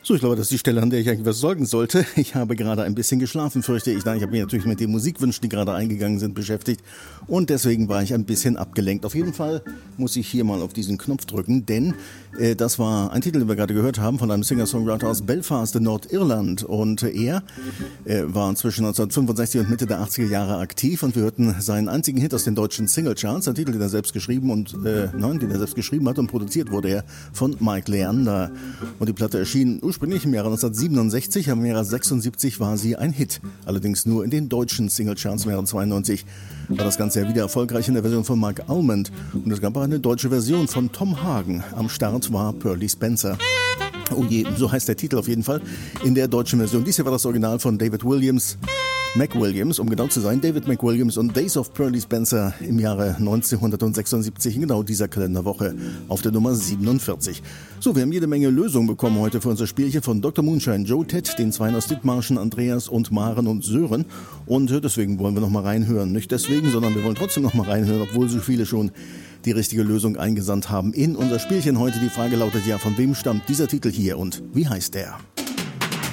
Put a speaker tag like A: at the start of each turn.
A: So, ich glaube, das ist die Stelle, an der ich eigentlich was sagen sollte. Ich habe gerade ein bisschen geschlafen, fürchte ich. Nein, ich habe mich natürlich mit den Musikwünschen, die gerade eingegangen sind, beschäftigt. Und deswegen war ich ein bisschen abgelenkt. Auf jeden Fall muss ich hier mal auf diesen Knopf drücken, denn das war ein Titel, den wir gerade gehört haben, von einem Singer-Songwriter aus Belfast in Nordirland. Und er war zwischen 1965 und Mitte der 80er Jahre aktiv. Und wir hörten seinen einzigen Hit aus den deutschen Singlecharts. Ein Titel, den er selbst geschrieben hat und produziert wurde er von Mike Leander. Und die Platte erschien ursprünglich im Jahre 1967, im Jahre 1976 war sie ein Hit. Allerdings nur in den deutschen Singlecharts. Im Jahre 1992 war das Ganze ja wieder erfolgreich in der Version von Mark Almond. Und es gab auch eine deutsche Version von Tom Hagen. Am Start war Pearly Spencer. Oh je, so heißt der Titel auf jeden Fall in der deutschen Version. Dies hier war das Original von David McWilliams, um genau zu sein, David McWilliams und Days of Pearly Spencer im Jahre 1976, in genau dieser Kalenderwoche auf der Nummer 47. So, wir haben jede Menge Lösungen bekommen heute für unser Spielchen von Dr. Moonshine, Joe Ted, den Zweien aus Dithmarschen, Andreas und Maren und Sören. Und deswegen wollen wir noch mal reinhören. Nicht deswegen, sondern wir wollen trotzdem noch mal reinhören, obwohl so viele schon die richtige Lösung eingesandt haben in unser Spielchen heute. Die Frage lautet ja, von wem stammt dieser Titel hier und wie heißt der?